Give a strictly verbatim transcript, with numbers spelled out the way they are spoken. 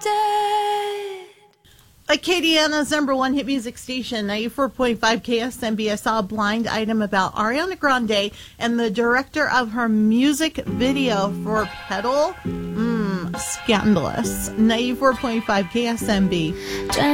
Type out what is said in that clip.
dead. Acadiana's number one hit music station, ninety-four point five K S M B. I saw a blind item about Ariana Grande and the director of her music video for Pedal. Mmm, scandalous. ninety-four point five K S M B.